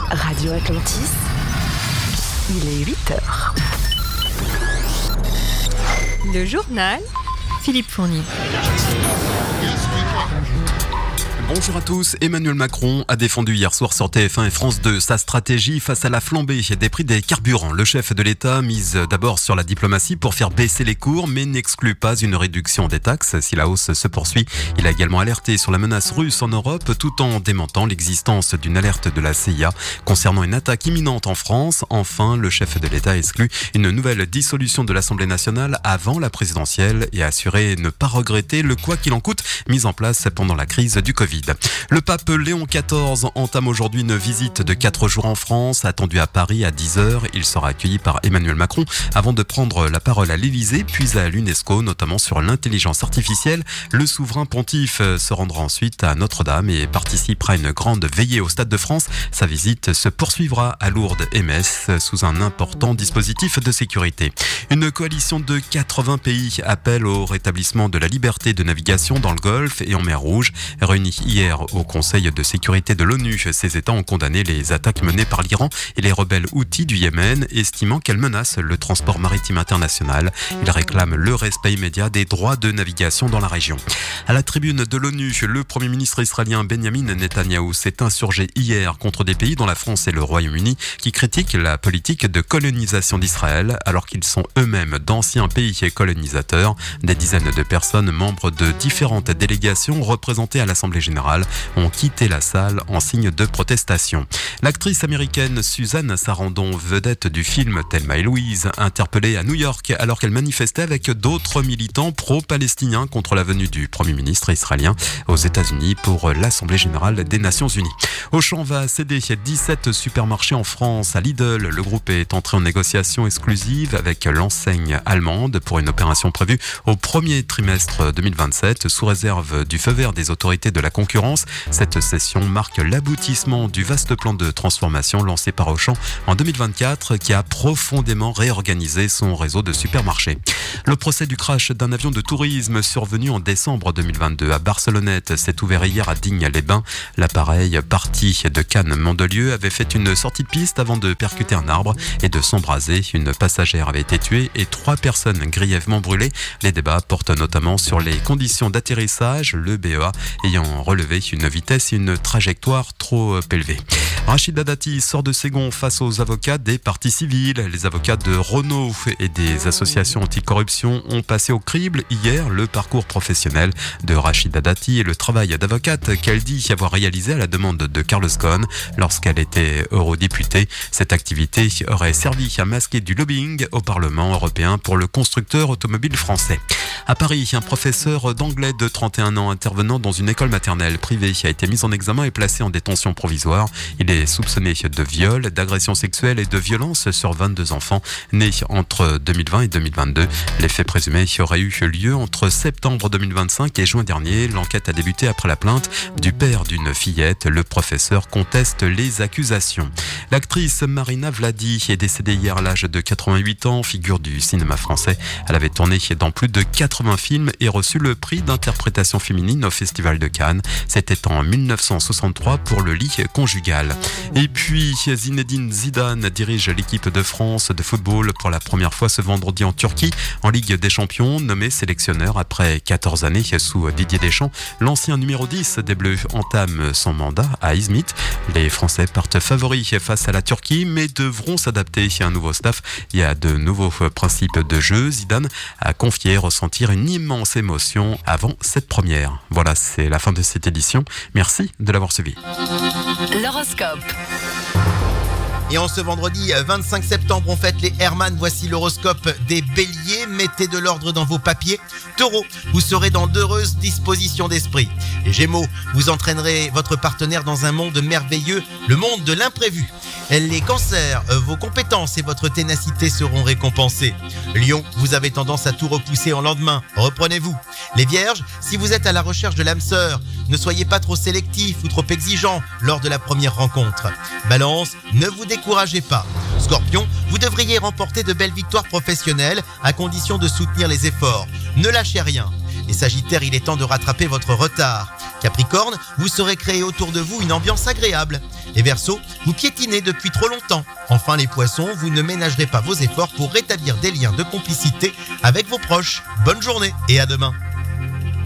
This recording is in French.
Radio Atlantis, il est 8h. Le journal, Philippe Fournier. Bonjour à tous. Emmanuel Macron a défendu hier soir sur TF1 et France 2 sa stratégie face à la flambée des prix des carburants. Le chef de l'État mise d'abord sur la diplomatie pour faire baisser les cours, mais n'exclut pas une réduction des taxes si la hausse se poursuit. Il a également alerté sur la menace russe en Europe tout en démentant l'existence d'une alerte de la CIA concernant une attaque imminente en France. Enfin, le chef de l'État exclut une nouvelle dissolution de l'Assemblée nationale avant la présidentielle et a assuré ne pas regretter le quoi qu'il en coûte mis en place pendant la crise du Covid. Le pape Léon XIV entame aujourd'hui une visite de 4 jours en France, attendue à Paris à 10h. Il sera accueilli par Emmanuel Macron avant de prendre la parole à l'Élysée, puis à l'UNESCO, notamment sur l'intelligence artificielle. Le souverain pontife se rendra ensuite à Notre-Dame et participera à une grande veillée au Stade de France. Sa visite se poursuivra à Lourdes et Metz sous un important dispositif de sécurité. Une coalition de 80 pays appelle au rétablissement de la liberté de navigation dans le Golfe et en mer Rouge. Réunis hier au Conseil de sécurité de l'ONU, ces États ont condamné les attaques menées par l'Iran et les rebelles houthis du Yémen, estimant qu'elles menacent le transport maritime international. Ils réclament le respect immédiat des droits de navigation dans la région. À la tribune de l'ONU, le Premier ministre israélien Benjamin Netanyahou s'est insurgé hier contre des pays dont la France et le Royaume-Uni qui critiquent la politique de colonisation d'Israël alors qu'ils sont eux-mêmes d'anciens pays colonisateurs. Des dizaines de personnes membres de différentes délégations représentées à l'Assemblée générale ont quitté la salle en signe de protestation. L'actrice américaine Suzanne Sarandon, vedette du film Thelma et Louise, interpellée à New York alors qu'elle manifestait avec d'autres militants pro-palestiniens contre la venue du Premier ministre israélien aux États-Unis pour l'Assemblée générale des Nations Unies. Auchan va céder 17 supermarchés en France à Lidl. Le groupe est entré en négociation exclusive avec l'enseigne allemande pour une opération prévue au premier trimestre 2027 sous réserve du feu vert des autorités de la concurrence. Cette session marque l'aboutissement du vaste plan de transformation lancé par Auchan en 2024 qui a profondément réorganisé son réseau de supermarchés. Le procès du crash d'un avion de tourisme survenu en décembre 2022 à Barcelonnette s'est ouvert hier à Digne-les-Bains. L'appareil parti de Cannes-Mandelieu avait fait une sortie de piste avant de percuter un arbre et de s'embraser. Une passagère avait été tuée et 3 personnes grièvement brûlées. Les débats portent notamment sur les conditions d'atterrissage, le BEA ayant relevé une vitesse et une trajectoire trop élevée. Rachida Dati sort de ses gonds face aux avocats des partis civils. Les avocats de Renault et des associations anticorruption ont passé au crible hier le parcours professionnel de Rachida Dati et le travail d'avocate qu'elle dit avoir réalisé à la demande de Carlos Ghosn lorsqu'elle était eurodéputée. Cette activité aurait servi à masquer du lobbying au Parlement européen pour le constructeur automobile français. À Paris, un professeur d'anglais de 31 ans intervenant dans une école maternelle privée a été mis en examen et placé en détention provisoire. Il est soupçonné de viol, d'agression sexuelle et de violence sur 22 enfants nés entre 2020 et 2022. Les faits présumés auraient eu lieu entre septembre 2025 et juin dernier. L'enquête a débuté après la plainte du père d'une fillette. Le professeur conteste les accusations. L'actrice Marina Vladi est décédée hier à l'âge de 88 ans, figure du cinéma français. Elle avait tourné dans plus de 80 films et reçu le prix d'interprétation féminine au Festival de Cannes. C'était en 1963 pour Le lit conjugal. Et puis Zinedine Zidane dirige l'équipe de France de football pour la première fois ce vendredi en Turquie en Ligue des Champions, nommé sélectionneur après 14 années sous Didier Deschamps. L'ancien numéro 10 des Bleus entame son mandat à Izmit. Les Français partent favoris face à la Turquie mais devront s'adapter à un nouveau staff et à de nouveaux principes de jeu. Zidane a confié ressentir une immense émotion avant cette première. Voilà, c'est la fin de cette édition. Merci de l'avoir suivi. L'horoscope. Et en ce vendredi 25 septembre, on fête les Hermann. Voici l'horoscope des Béliers. Mettez de l'ordre dans vos papiers. Taureau, vous serez dans d'heureuses dispositions d'esprit. Les Gémeaux, vous entraînerez votre partenaire dans un monde merveilleux, le monde de l'imprévu. Les Cancers, vos compétences et votre ténacité seront récompensées. Lion, vous avez tendance à tout repousser en lendemain. Reprenez-vous. Les Vierges, si vous êtes à la recherche de l'âme sœur, ne soyez pas trop sélectif ou trop exigeant lors de la première rencontre. Balance, ne vous découragez pas. Scorpion, vous devriez remporter de belles victoires professionnelles à condition de soutenir les efforts. Ne lâchez rien. Les Sagittaires, il est temps de rattraper votre retard. Capricorne, vous saurez créer autour de vous une ambiance agréable. Les Verseaux, vous piétinez depuis trop longtemps. Enfin les Poissons, vous ne ménagerez pas vos efforts pour rétablir des liens de complicité avec vos proches. Bonne journée et à demain.